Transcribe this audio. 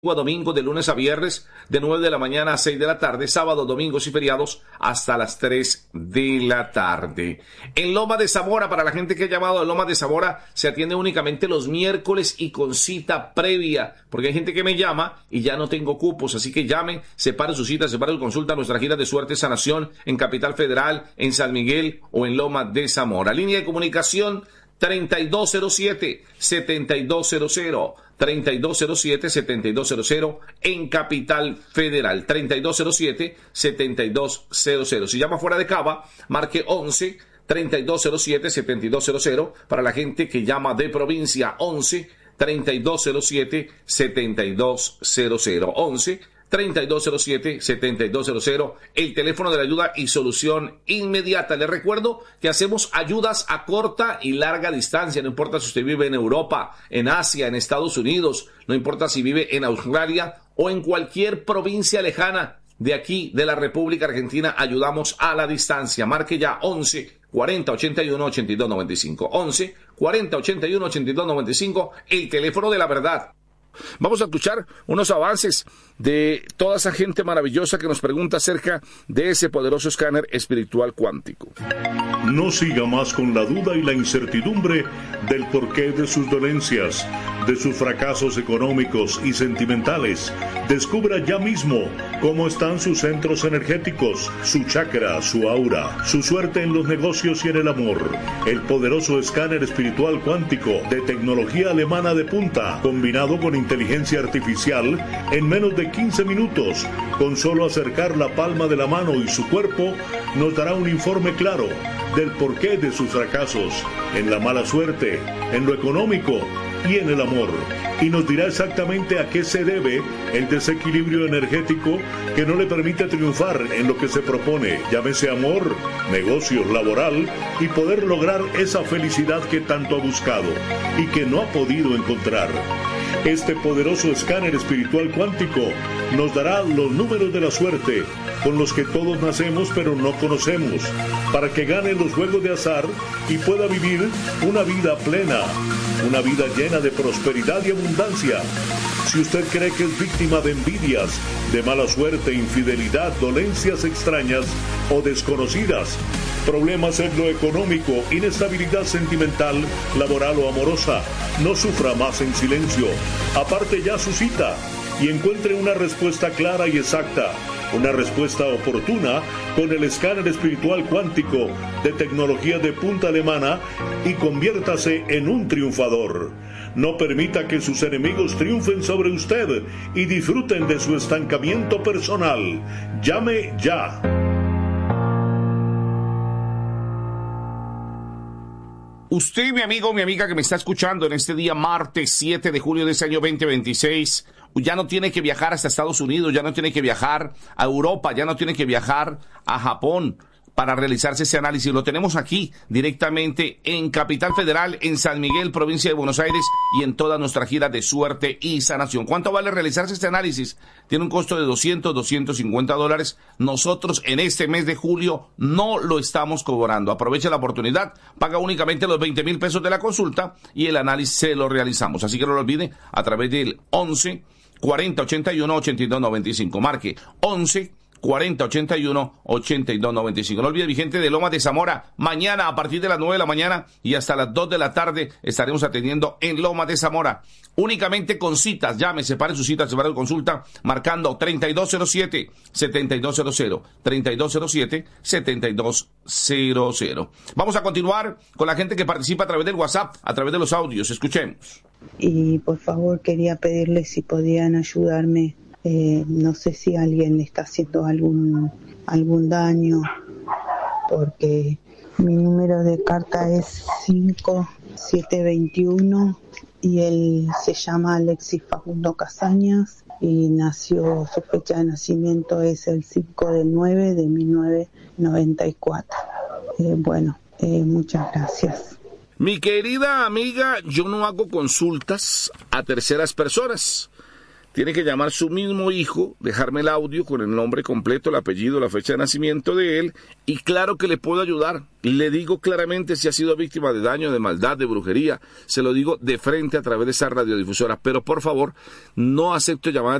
a domingo, de lunes a viernes, de 9 de la mañana a 6 de la tarde, sábados, domingos y feriados hasta las 3 de la tarde. En Loma de Zamora, para la gente que ha llamado, en Loma de Zamora se atiende únicamente los miércoles y con cita previa, porque hay gente que me llama y ya no tengo cupos, así que llame, separe su cita, separe su consulta a nuestra gira de suerte sanación en Capital Federal, en San Miguel o en Loma de Zamora. Línea de comunicación 3207-7200, 3207-7200 en Capital Federal, 3207-7200. Si llama fuera de Cava, marque 11-3207-7200. Para la gente que llama de provincia, 11-3207-7200, 11-3207-7200, el teléfono de la ayuda y solución inmediata. Les recuerdo que hacemos ayudas a corta y larga distancia, no importa si usted vive en Europa, en Asia, en Estados Unidos, no importa si vive en Australia o en cualquier provincia lejana de aquí, de la República Argentina, ayudamos a la distancia. Marque ya 11-40-81-8295, 11-40-81-8295, el teléfono de la verdad. Vamos a escuchar unos avances de toda esa gente maravillosa que nos pregunta acerca de ese poderoso escáner espiritual cuántico. No siga más con la duda y la incertidumbre del porqué de sus dolencias, de sus fracasos económicos y sentimentales. Descubra ya mismo cómo están sus centros energéticos, su chakra, su aura, su suerte en los negocios y en el amor. El poderoso escáner espiritual cuántico de tecnología alemana de punta, combinado con inteligencia artificial, en menos de 15 minutos, con solo acercar la palma de la mano y su cuerpo, nos dará un informe claro del porqué de sus fracasos, en la mala suerte, en lo económico y en el amor, y nos dirá exactamente a qué se debe el desequilibrio energético que no le permite triunfar en lo que se propone, llámese amor, negocios, laboral, y poder lograr esa felicidad que tanto ha buscado y que no ha podido encontrar. Este poderoso escáner espiritual cuántico nos dará los números de la suerte con los que todos nacemos pero no conocemos, para que gane los juegos de azar y pueda vivir una vida plena, una vida llena de prosperidad y abundancia. Si usted cree que es víctima de envidias, de mala suerte, infidelidad, dolencias extrañas o desconocidas, problemas en lo económico, inestabilidad sentimental, laboral o amorosa, no sufra más en silencio. Aparte ya su cita y encuentre una respuesta clara y exacta, una respuesta oportuna con el escáner espiritual cuántico de tecnología de punta alemana y conviértase en un triunfador. No permita que sus enemigos triunfen sobre usted y disfruten de su estancamiento personal. Llame ya. Usted, mi amigo, mi amiga que me está escuchando en este día martes 7 de julio de este año 2026, ya no tiene que viajar hasta Estados Unidos, ya no tiene que viajar a Europa, ya no tiene que viajar a Japón para realizarse ese análisis. Lo tenemos aquí directamente en Capital Federal, en San Miguel, provincia de Buenos Aires, y en toda nuestra gira de suerte y sanación. ¿Cuánto vale realizarse este análisis? Tiene un costo de $250. Nosotros en este mes de julio no lo estamos cobrando. Aprovecha la oportunidad, paga únicamente los 20,000 pesos de la consulta y el análisis se lo realizamos. Así que no lo olvide, a través del 11-40-81-8295. Marque 11-40-81-8295. No olvide, mi gente de Loma de Zamora, mañana a partir de las 9 de la mañana y hasta las 2 de la tarde estaremos atendiendo en Loma de Zamora. Únicamente con citas, llame, separe su cita, separe su consulta, marcando 3207-7200, 3207-7200. Vamos a continuar con la gente que participa a través del WhatsApp, a través de los audios. Escuchemos. Y por favor quería pedirles si podían ayudarme. No sé si alguien le está haciendo algún daño, porque mi número de carta es 5721 y él se llama Alexis Facundo Casañas y nació, su fecha de nacimiento es el 5/9 de 1994. Muchas gracias. Mi querida amiga, yo no hago consultas a terceras personas. tiene que llamar su mismo hijo, dejarme el audio con el nombre completo, el apellido, la fecha de nacimiento de él, y claro que le puedo ayudar. Le digo claramente si ha sido víctima de daño, de maldad, de brujería. Se lo digo de frente a través de esa radiodifusora. Pero por favor, no acepto llamadas